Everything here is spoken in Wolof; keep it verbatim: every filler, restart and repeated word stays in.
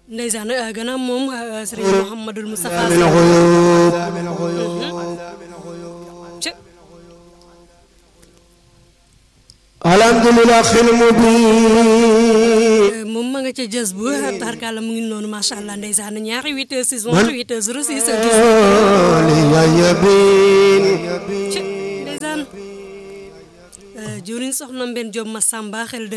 ndeysaan gannaaw moom Serigne Mouhamadul Moustapha alhamdulillah xil mubin moom ma nga ca jës bu tarkala mu ngi noonu macha allah ndeysaan ñaari huit heures six huit heures zéro six ndeysaan jëriñ soxna Mbène Diop Massamba xel